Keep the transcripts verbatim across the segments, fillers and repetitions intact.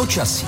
počasí.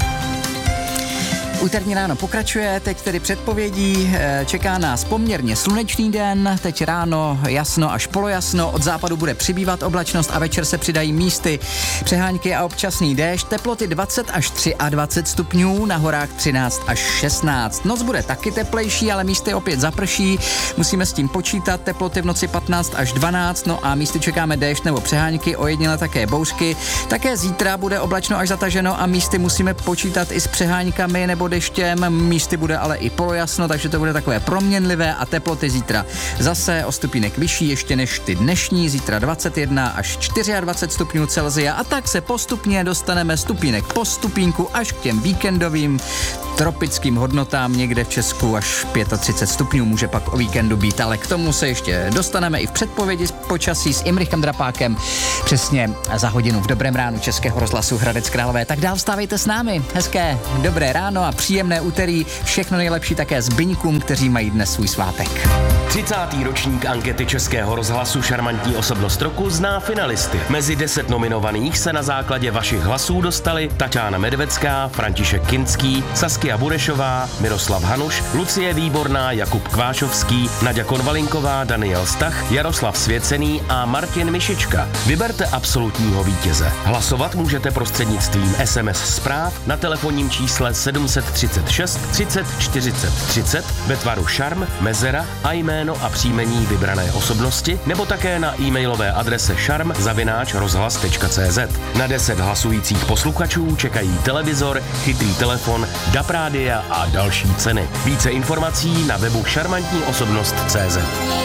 Úterní ráno pokračuje, teď tedy předpovědí, čeká nás poměrně slunečný den, teď ráno jasno až polojasno, od západu bude přibývat oblačnost a večer se přidají místy přehánky a občasný déšť, teploty dvacet až dvacet tři stupňů, na horách třináct až šestnáct. Noc bude taky teplejší, ale místy opět zaprší, musíme s tím počítat, teploty v noci patnáct až dvanáct, no a místy čekáme déšť nebo přehánky, ojediněle také bouřky. Také zítra bude oblačno až zataženo a místy musíme počítat i s přeháňkami nebo deštěm, místy bude ale i polojasno, takže to bude takové proměnlivé a teploty zítra zase o stupínek vyšší ještě než ty dnešní, zítra dvacet jedna až dvacet čtyři stupňů Celsia a tak se postupně dostaneme stupínek po stupínku až k těm víkendovým tropickým hodnotám, někde v Česku až třicet pět stupňů může pak o víkendu být, ale k tomu se ještě dostaneme i v předpovědi z počasí s Imrichem Drapákem přesně za hodinu v Dobrém ránu Českého rozhlasu Hradec Králové. Tak dál vstávejte s námi, hezké dobré ráno a příjemné úterý, všechno nejlepší také zbyňkům, kteří mají dnes svůj svátek. třicátý ročník ankety Českého rozhlasu Šarmantní osobnost roku zná finalisty. Mezi deset nominovaných se na základě vašich hlasů dostali Taťána Medvecká, František Kinský, Saskia Burešová, Miroslav Hanuš, Lucie Výborná, Jakub Kvášovský, Naďa Konvalinková, Daniel Stach, Jaroslav Svěcený a Martin Mišička. Vyberte absolutního vítěze. Hlasovat můžete prostřednictvím es em es zpráv na telefonním čísle sedm set třicet šest třicet čtyřicet třicet ve tvaru šarm, mezera a jméno a příjmení vybrané osobnosti nebo také na e-mailové adrese šarm zavináč rozhlas tečka cé zet. Na deset hlasujících posluchačů čekají televizor, chytrý telefon, D A B rádia a další ceny. Více informací na webu šarmantní osobnost tečka cé zet.